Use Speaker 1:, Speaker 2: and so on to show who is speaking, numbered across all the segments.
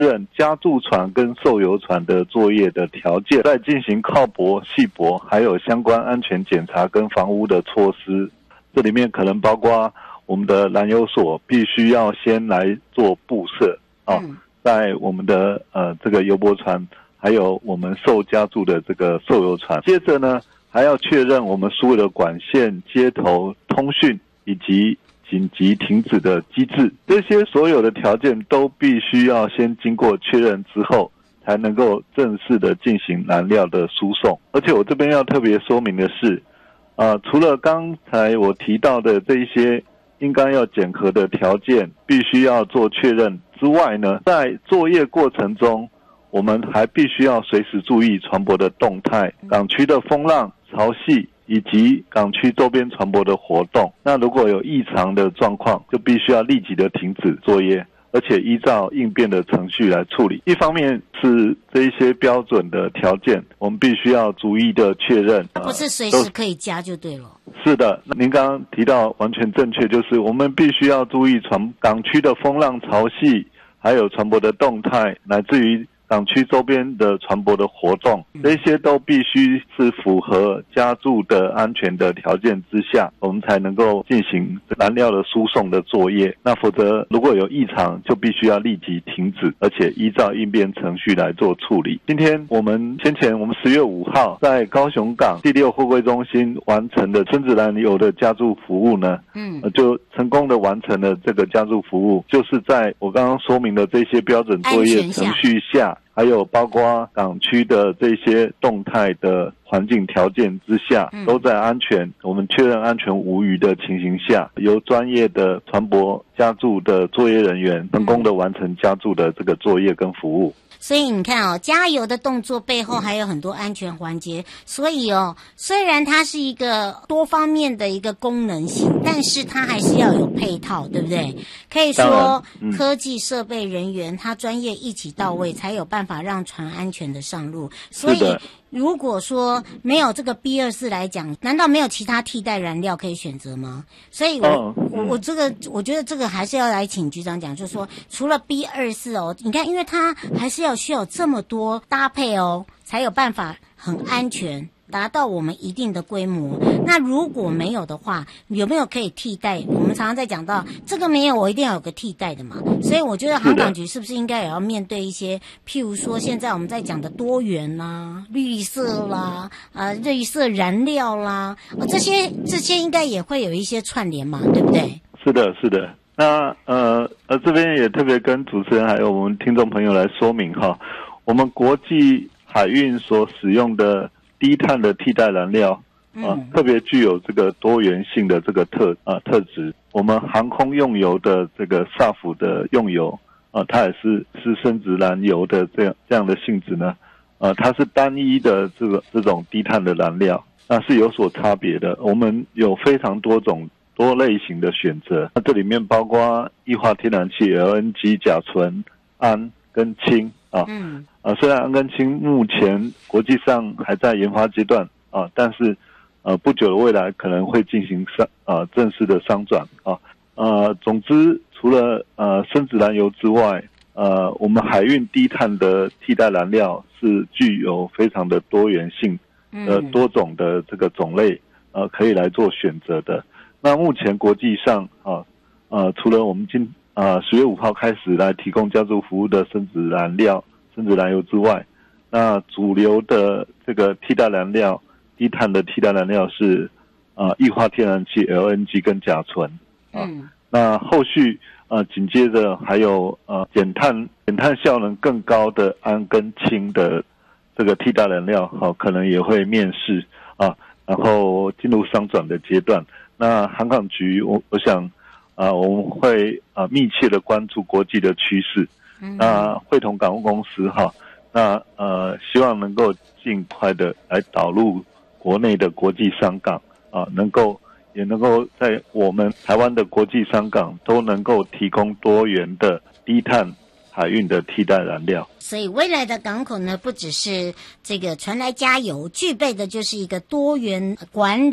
Speaker 1: 认加注船跟受油船的作业的条件，再进行靠泊、系泊，还有相关安全检查跟防污的措施。这里面可能包括我们的燃油所必须要先来做布设在我们的这个油泊船，还有我们受加注的这个受油船。接着呢，还要确认我们所有的管线、接头、通讯以及紧急停止的机制，这些所有的条件都必须要先经过确认之后，才能够正式的进行燃料的输送。而且我这边要特别说明的是，除了刚才我提到的这一些应该要检核的条件必须要做确认之外呢，在作业过程中，我们还必须要随时注意船舶的动态、港区的风浪、潮汐以及港区周边船舶的活动。那如果有异常的状况，就必须要立即的停止作业，而且依照应变的程序来处理。一方面是这一些标准的条件，我们必须要逐一的确认，
Speaker 2: 不是随时可以加就对了。
Speaker 1: 是的，您刚刚提到完全正确，就是我们必须要注意港区的风浪、潮汐，还有船舶的动态，乃至于港区周边的船舶的活动，这些都必须是符合加注的安全的条件之下，我们才能够进行燃料的输送的作业。那否则如果有异常，就必须要立即停止，而且依照应变程序来做处理。今天我们10月5号在高雄港第6货柜中心完成的深子燃油的加注服务呢，就成功的完成了这个加注服务，就是在我刚刚说明的这些标准作业程序下，还有包括港区的这些动态的环境条件之下，都在我们确认安全无虞的情形下，由专业的船舶加注的作业人员成功的完成加注的这个作业跟服务。
Speaker 2: 所以你看加油的动作背后还有很多安全环节，所以虽然它是一个多方面的一个功能性，但是它还是要有配套，对不对？可以说科技设备人员他专业一起到位，才有办法让船安全的上路。所以如果说没有这个 B24 来讲，难道没有其他替代燃料可以选择吗？所以我觉得这个还是要来请局长讲，就是说除了 B24 你看因为它还是需要这么多搭配才有办法很安全达到我们一定的规模。那如果没有的话，有没有可以替代？我们常常在讲到这个没有，我一定要有个替代的嘛。所以我觉得航港局是不是应该也要面对一些，譬如说现在我们在讲的多元啦、绿色啦、绿色燃料啦，这些应该也会有一些串联嘛，对不对？
Speaker 1: 是的，是的。那这边也特别跟主持人还有我们听众朋友来说明我们国际海运所使用的低碳的替代燃料特别具有这个多元性的这个特质。我们航空用油的这个 SAF 的用油它也是深子燃油的这样的性质呢，它是单一的这种低碳的燃料，那是有所差别的。我们有非常多类型的选择，那这里面包括液化天然气、LNG、甲醇、氨跟氢虽然氨跟氢目前国际上还在研发阶段但是不久的未来可能会进行正式的商转总之除了深子燃油之外，我们海运低碳的替代燃料是具有非常的多元性多种的这个种类可以来做选择的。那目前国际上除了我们10月5号开始来提供加注服务的深子燃油之外，那主流的这个替代燃料低碳的替代燃料是液化天然气 LNG 跟甲醇那后续紧接着还有减碳效能更高的氨跟氢的这个替代燃料可能也会面世然后进入商转的阶段。那航港局我想我们会密切的关注国际的趋势那会同港务公司那希望能够尽快的来导入国内的国际商港也能够在我们台湾的国际商港都能够提供多元的低碳海运的替代燃料。
Speaker 2: 所以未来的港口呢，不只是这个船来加油，具备的就是一个多元管理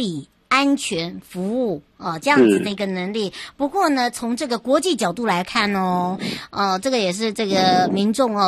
Speaker 2: 安全服务这样子的一个能力。不过呢，从这个国际角度来看哦，这个也是这个民众